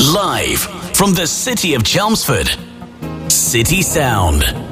Live from the city of Chelmsford, City Sound.